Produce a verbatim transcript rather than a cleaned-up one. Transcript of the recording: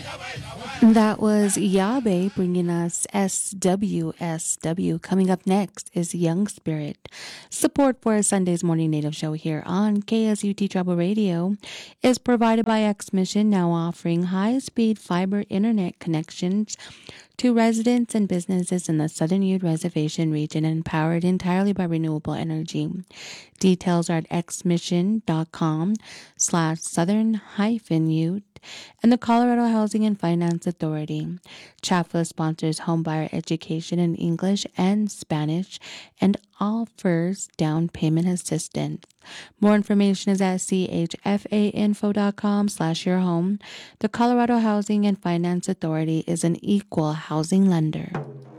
That was Yabe bringing us S W S W. Coming up next is Young Spirit. Support for a Sunday's Morning Native show here on K S U T Trouble Radio is provided by X Mission, now offering high speed fiber internet connections to residents and businesses in the Southern Ute Reservation region and powered entirely by renewable energy. Details are at xmission.com slash southern hyphen ute and the Colorado Housing and Finance Authority. CHAFA sponsors homebuyer education in English and Spanish and offers down payment assistance. More information is at chfainfo.com slash your home. The Colorado Housing and Finance Authority is an equal housing lender.